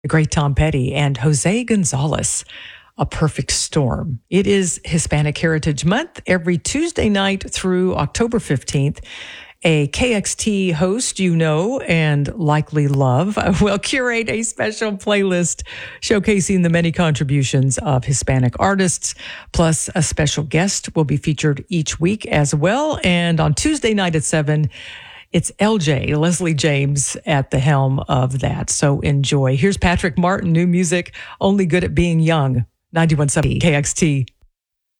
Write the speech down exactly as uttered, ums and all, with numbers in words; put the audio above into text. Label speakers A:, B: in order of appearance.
A: the great Tom Petty, and Jose Gonzalez, A Perfect Storm. It is Hispanic Heritage Month every Tuesday night through October fifteenth. A K X T host you know and likely love will curate a special playlist showcasing the many contributions of Hispanic artists. Plus, a special guest will be featured each week as well. And on Tuesday night at seven, it's L J, Leslie James, at the helm of that. So enjoy. Here's Patrick Martin, new music, Only Good at Being Young, ninety-one point seven K X T.